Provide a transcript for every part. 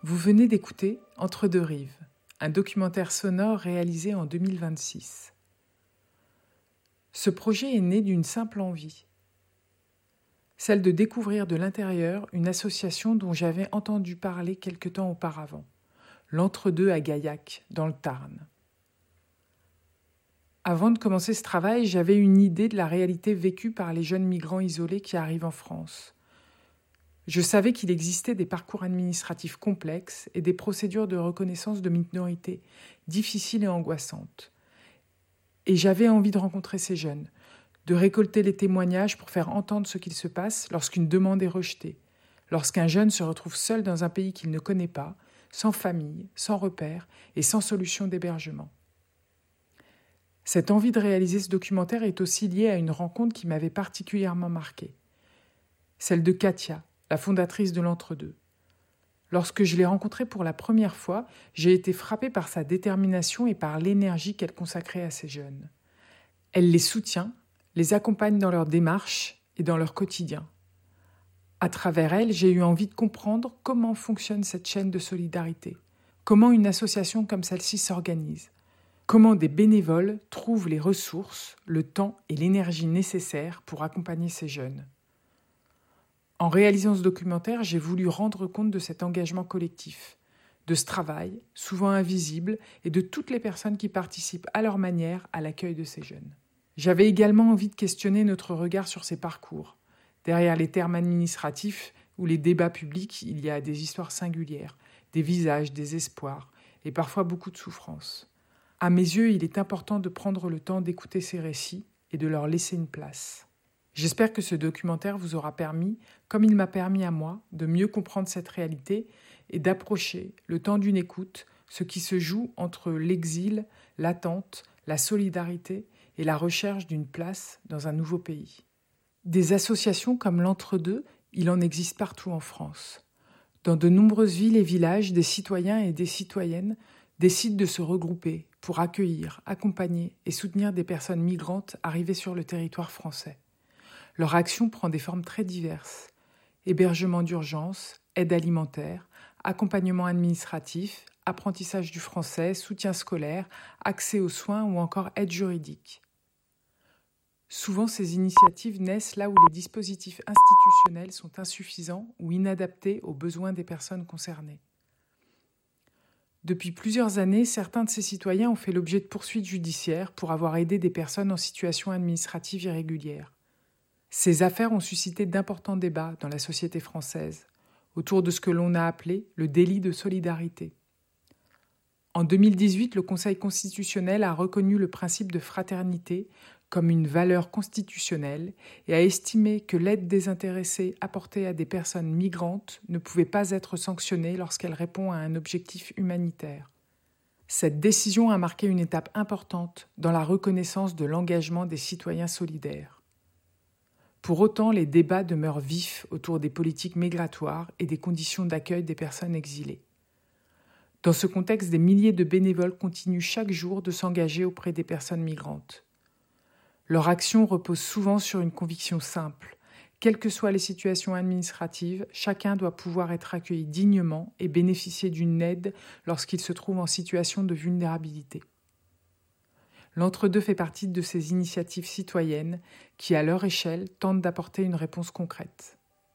Vous venez d'écouter Entre deux rives, un documentaire sonore réalisé en 2026. Ce projet est né d'une simple envie, celle de découvrir de l'intérieur une association dont j'avais entendu parler quelque temps auparavant, l'Entre-deux à Gaillac, dans le Tarn. Avant de commencer ce travail, j'avais une idée de la réalité vécue par les jeunes migrants isolés qui arrivent en France. Je savais qu'il existait des parcours administratifs complexes et des procédures de reconnaissance de minorité difficiles et angoissantes. Et j'avais envie de rencontrer ces jeunes, de récolter les témoignages pour faire entendre ce qu'il se passe lorsqu'une demande est rejetée, lorsqu'un jeune se retrouve seul dans un pays qu'il ne connaît pas, sans famille, sans repères et sans solution d'hébergement. Cette envie de réaliser ce documentaire est aussi liée à une rencontre qui m'avait particulièrement marquée, celle de Katia, la fondatrice de l'Entre-deux. Lorsque je l'ai rencontrée pour la première fois, j'ai été frappée par sa détermination et par l'énergie qu'elle consacrait à ces jeunes. Elle les soutient, les accompagne dans leur démarche et dans leur quotidien. À travers elle, j'ai eu envie de comprendre comment fonctionne cette chaîne de solidarité, comment une association comme celle-ci s'organise, comment des bénévoles trouvent les ressources, le temps et l'énergie nécessaires pour accompagner ces jeunes. En réalisant ce documentaire, j'ai voulu rendre compte de cet engagement collectif, de ce travail, souvent invisible, et de toutes les personnes qui participent à leur manière à l'accueil de ces jeunes. J'avais également envie de questionner notre regard sur ces parcours. Derrière les termes administratifs ou les débats publics, il y a des histoires singulières, des visages, des espoirs, et parfois beaucoup de souffrance. À mes yeux, il est important de prendre le temps d'écouter ces récits et de leur laisser une place. J'espère que ce documentaire vous aura permis, comme il m'a permis à moi, de mieux comprendre cette réalité et d'approcher, le temps d'une écoute, ce qui se joue entre l'exil, l'attente, la solidarité et la recherche d'une place dans un nouveau pays. Des associations comme l'Entre-deux, il en existe partout en France. Dans de nombreuses villes et villages, des citoyens et des citoyennes décident de se regrouper pour accueillir, accompagner et soutenir des personnes migrantes arrivées sur le territoire français. Leur action prend des formes très diverses. Hébergement d'urgence, aide alimentaire, accompagnement administratif, apprentissage du français, soutien scolaire, accès aux soins ou encore aide juridique. Souvent, ces initiatives naissent là où les dispositifs institutionnels sont insuffisants ou inadaptés aux besoins des personnes concernées. Depuis plusieurs années, certains de ces citoyens ont fait l'objet de poursuites judiciaires pour avoir aidé des personnes en situation administrative irrégulière. Ces affaires ont suscité d'importants débats dans la société française, autour de ce que l'on a appelé le délit de solidarité. En 2018, le Conseil constitutionnel a reconnu le principe de fraternité comme une valeur constitutionnelle et a estimé que l'aide désintéressée apportée à des personnes migrantes ne pouvait pas être sanctionnée lorsqu'elle répond à un objectif humanitaire. Cette décision a marqué une étape importante dans la reconnaissance de l'engagement des citoyens solidaires. Pour autant, les débats demeurent vifs autour des politiques migratoires et des conditions d'accueil des personnes exilées. Dans ce contexte, des milliers de bénévoles continuent chaque jour de s'engager auprès des personnes migrantes. Leur action repose souvent sur une conviction simple. Quelles que soient les situations administratives, chacun doit pouvoir être accueilli dignement et bénéficier d'une aide lorsqu'il se trouve en situation de vulnérabilité. L'Entre-deux fait partie de ces initiatives citoyennes qui, à leur échelle, tentent d'apporter une réponse concrète.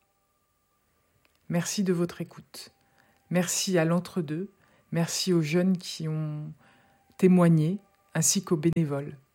Merci de votre écoute. Merci à l'Entre-deux, merci aux jeunes qui ont témoigné, ainsi qu'aux bénévoles.